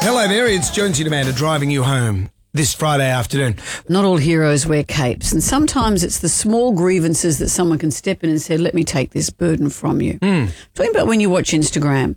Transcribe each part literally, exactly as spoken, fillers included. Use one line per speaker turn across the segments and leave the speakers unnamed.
Hello there, it's Jonesy and Amanda driving you home this Friday afternoon.
Not all heroes wear capes, and sometimes it's the small grievances that someone can step in and say, let me take this burden from you.
Mm.
Talking about when you watch Instagram.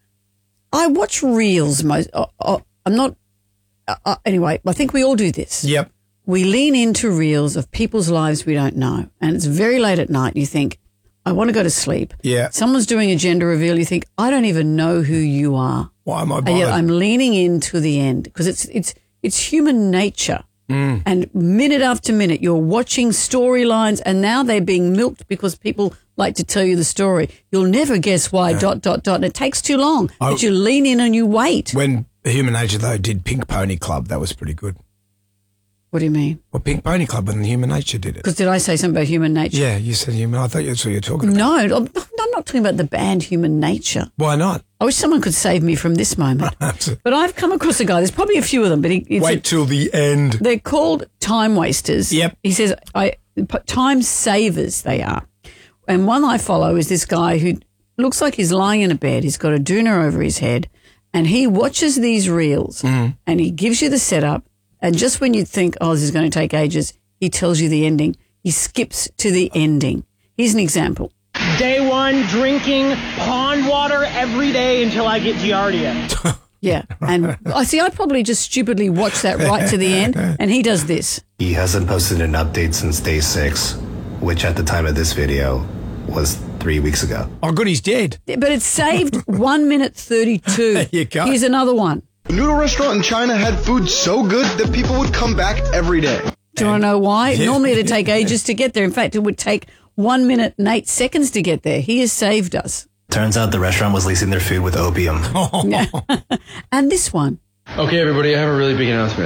I watch reels most. Uh, uh, I'm not. Uh, uh, anyway, I think we all do this.
Yep.
We lean into reels of people's lives we don't know, and it's very late at night. And you think, I want to go to sleep.
Yeah.
Someone's doing a gender reveal. You think, I don't even know who you are.
Why am I
And
bothered?
yet I'm leaning into the end because it's it's it's human nature.
Mm.
And minute after minute, you're watching storylines, and now they're being milked because people like to tell you the story. You'll never guess why.
Yeah.
Dot dot dot. And it takes too long.
I-
but you lean in and you wait.
When Human Nature, though, did Pink Pony Club, that was pretty good.
What do you mean?
Well, Pink Pony Club when Human Nature did it.
Because did I say something about human nature?
Yeah, you said human. I thought that's what you were talking about.
No, I'm I'm not talking about the band Human Nature.
Why not?
I wish someone could save me from this moment. But I've come across a guy. There's probably a few of them, but he, it's
Wait
a,
till the end.
they're called time wasters.
Yep.
He says, I time savers they are. And one I follow is this guy who looks like he's lying in a bed. He's got a doona over his head, and he watches these reels,
Mm.
and he gives you the setup. And just when you think, oh, this is going to take ages, he tells you the ending. He skips to the ending. Here's an example.
Day one, drinking pond water every day until I get Giardia.
Yeah. And I see, I'd probably just stupidly watch that right to the end, and he does this.
He hasn't posted an update since day six, which at the time of this video was three weeks ago.
Oh, good, he's dead.
But it's saved one minute thirty-two.
There you go.
Here's another one.
A noodle restaurant in China had food so good that people would come back every day.
Do you want to know why?
Yeah.
Normally it'd take ages to get there. In fact, it would take one minute and eight seconds to get there. He has saved us.
Turns out the restaurant was lacing their food with opium.
Yeah. And this one.
Okay, everybody, I have a really big announcement.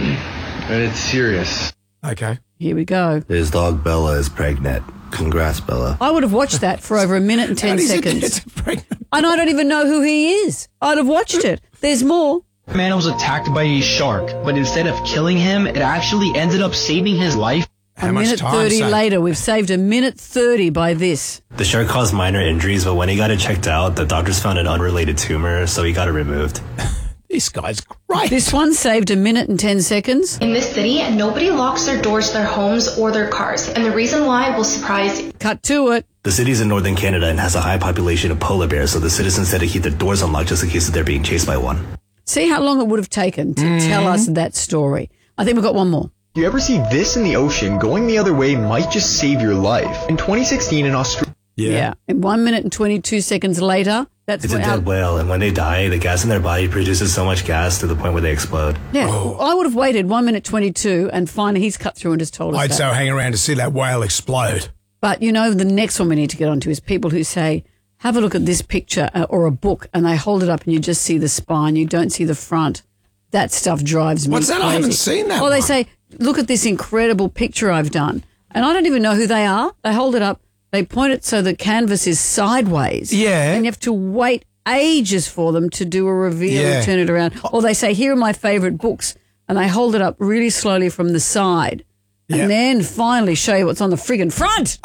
And it's serious.
Okay.
Here we go.
His dog Bella is pregnant. Congrats, Bella.
I would have watched that for over a minute and
How
ten
does it
seconds.
get pregnant?
And I don't even know who he is. I'd have watched it. There's more.
Man was attacked by a shark, but instead of killing him, it actually ended up saving his life.
How
a
much
minute
time
thirty
saved?
later, we've saved a minute thirty by this.
The shark caused minor injuries, but when he got it checked out, the doctors found an unrelated tumor, so he got it removed.
This guy's great.
This one saved a minute and ten seconds.
In this city, nobody locks their doors to their homes or their cars, and the reason why will surprise you.
Cut to it.
The city's in northern Canada and has a high population of polar bears, so the citizens had to keep their doors unlocked just in case they're being chased by one.
See how long it would have taken to
Mm-hmm.
tell us that story. I think we've got one more.
You ever see this in the ocean? Going the other way might just save your life. In twenty sixteen in Australia.
Yeah. And one minute and twenty-two seconds later, that's
It's a
what
dead whale, and when they die, the gas in their body produces so much gas to the point where they explode.
Yeah. I would have waited one minute twenty-two, and finally he's cut through and just told us
I'd
that.
so hang around to see that whale explode.
But, you know, the next one we need to get onto is people who say, have a look at this picture uh, or a book, and they hold it up and you just see the spine. You don't see the front. That stuff drives me
What's that?
crazy.
I haven't seen that
Or they
one.
say, look at this incredible picture I've done. And I don't even know who they are. They hold it up. They point it so the canvas is sideways.
Yeah.
And you have to wait ages for them to do a reveal
Yeah.
and turn it around. Or they say, here are my favorite books. And they hold it up really slowly from the side.
Yeah.
And then finally show you what's on the friggin' front.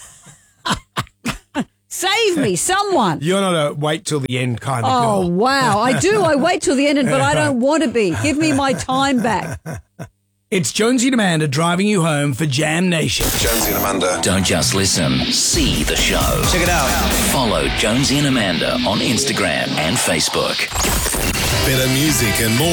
Save me, someone.
You're not a wait till the end kind of
Oh,
girl.
wow. I do. I wait till the end, but I don't want to be. Give me my time back.
It's Jonesy and Amanda driving you home for Jam Nation.
Jonesy and Amanda.
Don't just listen, see the show. Check it out. Follow Jonesy and Amanda on Instagram and Facebook.
Better music and more